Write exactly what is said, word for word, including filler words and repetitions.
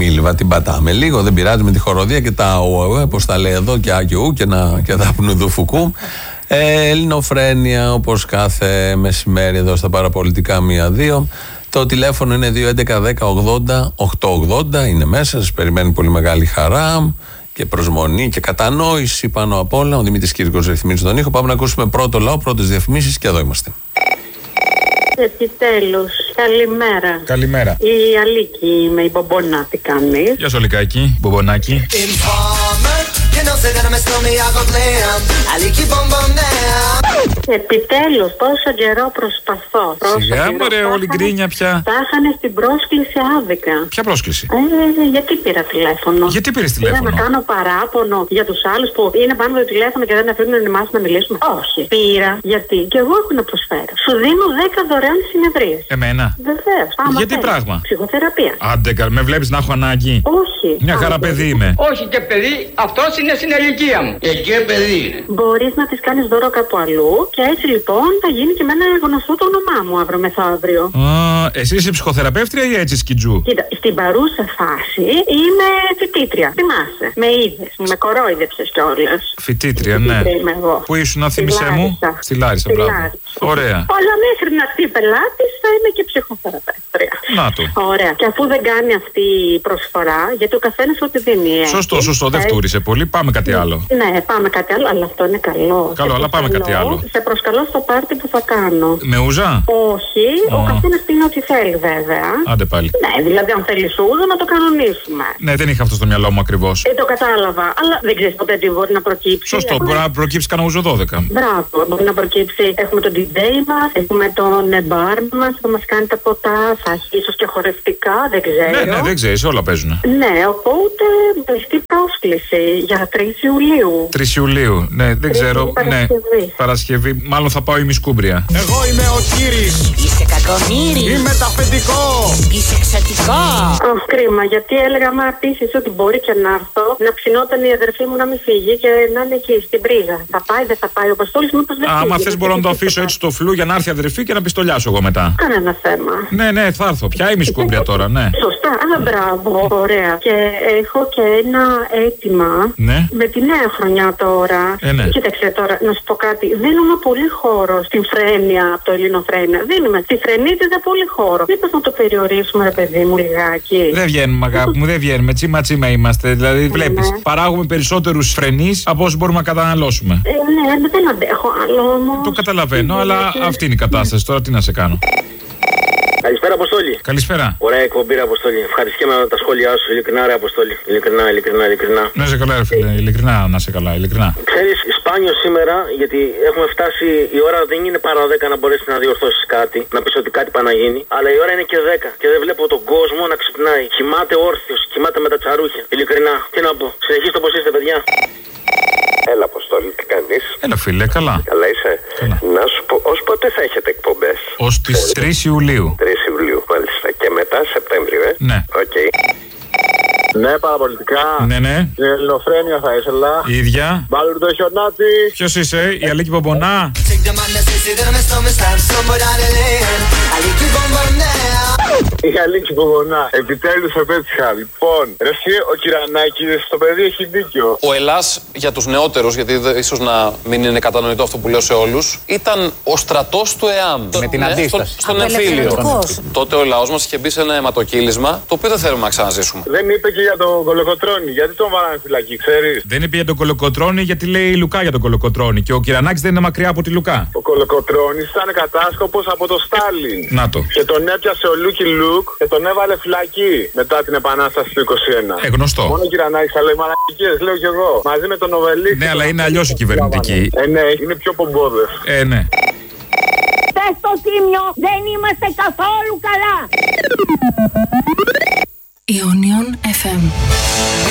Μίλβα, την πατάμε λίγο, δεν πειράζει με τη χοροδία και τα ΟΕΟΕ, πώς τα λέει εδώ, και Άγιο και, να, και τα Πνουδουφουκού. Ε, Ελληνοφρένεια, όπως κάθε μεσημέρι εδώ στα παραπολιτικά μία δύο. Το τηλέφωνο είναι δύο έντεκα δέκα ογδόντα οκτακόσια ογδόντα, είναι μέσα, σας περιμένει πολύ μεγάλη χαρά και προσμονή και κατανόηση πάνω απ' όλα. Ο Δημήτρης Κύρκος ρυθμίζει τον ήχο. Πάμε να ακούσουμε πρώτο λαό, πρώτες διαφημίσεις και εδώ είμαστε. Επιτέλους, καλημέρα. Καλημέρα. Η Αλίκη με η Μπομπονά, τι κάνεις? Γεια σου Αλικάκη, Μπομπονάκι. Επιτέλους, πόσο καιρό προσπαθώ. Σιγά μωρέ, όλη γκρίνια πια. Τα είχανε στην πρόσκληση άδικα. Ποια πρόσκληση? Ε, γιατί πήρα τηλέφωνο? Γιατί πήρες τηλέφωνο? Πήρα να κάνω παράπονο για τους άλλους που είναι πάνω το τηλέφωνο και δεν αφήνουν εμάς να μιλήσουμε. Όχι. Πήρα γιατί και εγώ έχω να προσφέρω. Σου δίνω δέκα δωρεάν συνεδρίες. Εμένα? Βεβαίως. Γιατί θέλεις. πράγμα? Ψυχοθεραπεία. Άντε, με βλέπεις να έχω ανάγκη? Όχι. Μια χαρά παιδί είμαι. Όχι και παιδί, αυτός είναι στην ηλικία μου. Και και παιδί είναι. Μπορείς να της κάνεις δώρο κάπου αλλού και έτσι λοιπόν θα γίνει και με ένα γνωστό το όνομά μου αύριο μεθαύριο. Α, εσύ είσαι ψυχοθεραπεύτρια ή έτσι σκιτζού? Κοίτα, στην παρούσα φάση είμαι φοιτήτρια. Θυμάσαι. Με είδες, με κορόιδεψες κιόλας. Φοιτήτρια, ναι. Είμαι εγώ. Πού ήσουν, θύμισέ μου? Στη Λάρισα, Στη μπράβο. Λάρισα. Ωραία. Αλλά μέχρι να έρθει πελάτης θα είμαι και ψυχοθεραπεύτρια. Να το. Ωραία. Και αφού δεν κάνει αυτή η προσφορά, γιατί ο καθένας ό,τι δίνει. Σωστό, σωστό. Δεν φτούρισε πολύ. Πάμε κάτι άλλο. Ναι, πάμε κάτι άλλο, αλλά αυτό είναι καλό. Καλό, σε αλλά πάμε κάτι άλλο. Σε προσκαλώ στο πάρτι που θα κάνω. Με ούζα? Όχι, oh. ο καθένας πίνει ό,τι θέλει βέβαια. Άντε πάλι. Ναι, δηλαδή αν θέλει ούζα να το κανονίσουμε. Ναι, δεν είχα αυτό στο μυαλό μου ακριβώς. Ε, το κατάλαβα, αλλά δεν ξέρεις ποτέ τι μπορεί να προκύψει. Σωστό, έχουμε... μπορεί να προκύψει κανένα ούζο δώδεκα. Μπράβο, μπορεί να προκύψει. Έχουμε τον ντι τζέι μας, έχουμε τον μπαρ μας, θα μας κάνει τα ποτά, θα έχει ίσως και χορευτικά, δεν ξέρω. Ναι, ναι, δεν ξέρεις, όλα παίζουν. Ναι, οπότε κλειστή πρόσκληση για τρεις Ιουλίου. τρεις Ιουλίου, ναι, δεν ξέρω. Παρασκευή. Ναι, Παρασκευή. Μάλλον θα πάω η Μισκούμπρια. Εγώ είμαι ο Κύρις. Είσαι κακομοίρη. Είμαι τα αφεντικό. Είσαι εξωτικό. Αχ, κρίμα, γιατί έλεγα μα πείσεις ότι μπορεί και να έρθω, να ψινόταν η αδερφή μου να μην φύγει και να είναι εκεί στην πρίζα. Θα πάει, δεν θα πάει ο Αποστόλης, μήπως δεν φύγει. Άμα θες μπορώ να το αφήσω έτσι στο φλου για να έρθει η αδερφή και να πιστολιάσω εγώ μετά. Κανένα θέμα. Ναι, ναι, θα έρθω. Ποια η Μισκούμπρια τώρα, ναι. Σωστά, αλλά μπράβο, ωραία. Και έχω και ένα αίτημα. Ναι. Με τη νέα χρονιά τώρα. Ε, ναι. Κοίταξε τώρα, να σου πω κάτι. Δίνουμε πολύ χώρο στην Φρένεια από το Ελληνοφρένεια. Δίνουμε. Στη Φρενίτιδα πολύ χώρο. Μήπως να το περιορίσουμε, ρε παιδί μου, λιγάκι. Δεν βγαίνουμε, αγάπη μου, δεν βγαίνουμε. Τσίμα τσίμα είμαστε. Δηλαδή, βλέπεις, ναι. παράγουμε περισσότερους φρενείς από όσους μπορούμε να καταναλώσουμε. Ε, ναι, δεν αντέχω άλλο όμως. Το καταλαβαίνω, αλλά αυτή είναι η κατάσταση. Τώρα τι να σε κάνω. Καλησπέρα, Αποστόλη. Καλησπέρα. Ωραία εκπομπή, ρε Αποστόλη. Ευχαριστούμε με τα σχόλιά σου. Ειλικρινά, ρε Αποστόλη. Ειλικρινά, ειλικρινά, ειλικρινά. Να είσαι καλά, ρε φίλε. Ειλικρινά, να είσαι καλά, ειλικρινά. Ξέρεις, σπάνιο σήμερα, γιατί έχουμε φτάσει, η ώρα δεν είναι παρά δέκα να μπορέσει να διορθώσεις κάτι, να πεις ότι κάτι πάει να γίνει. Αλλά η ώρα είναι και δέκα. Και δεν βλέπω τον κόσμο να ξυπνάει. Κοιμάται όρθιος, κοιμάται με τα τσαρούχια. Ειλικρινά. Τι να πω. Συνεχίστε όπως είστε, παιδιά. Έλα, Αποστόλη, τι κάνεις? Έλα, φίλε, καλά. Καλά είσαι? Καλά. Να σου πω, ως πότε θα έχετε εκπομπές? Ως τις τρεις Ιουλίου. τρεις Ιουλίου, μάλιστα. Και μετά Σεπτέμβριο, ε? Ναι. Οκ. Okay. Ναι, παραπολιτικά. Ναι, ναι. Την Ελληνοφρένεια θα ήθελα. Η ίδια. Μπάλουρ το χιονάτι. Ποιος είσαι, η Αλίκη Μπομπονά? Η Αλίκη Μπομπονά. Επιτέλους επέτυχα. Λοιπόν, ρε εσύ, ο Κυρανάκης, το παιδί έχει δίκιο. Ο Ελλάς για τους νεότερους, γιατί δε, ίσως να μην είναι κατανοητό αυτό που λέω σε όλους, ήταν ο στρατός του ΕΑΜ. Με την αντίσταση. Στο, στον εμφύλιο. Τότε ο λαός μας είχε μπει σε ένα αιματοκύλισμα, το οποίο δεν θέλουμε να ξαναζήσουμε. Δεν είπε και για τον Κολοκοτρώνη. Γιατί τον βάλανε φυλακή, ξέρεις? Δεν είπε για τον Κολοκοτρώνη, γιατί λέει Λουκά για τον Κολοκοτρώνη. Και ο Κυρανάκης δεν είναι μακριά από τη Λουκά. Ο Κολοκοτρώνης ήταν κατάσκοπος από το Στάλιν. Να το. Και τον έπιασε ο Λούκι Λουκ και τον έβαλε φυλακή μετά την επανάσταση του είκοσι ένα. Ε, γνωστό. Μόνο ο Κυρανάκης θα λέει μαλακίες, λέω κι εγώ. Μαζί με τον Οβελίξ. Ναι, αλλά είναι αλλιώς η κυβερνητική. Ε, ναι, είναι πιο πομπόδες. Ε, ναι. Πες στο Τίμιο, δεν είμαστε καθόλου καλά. Ionion εφ εμ.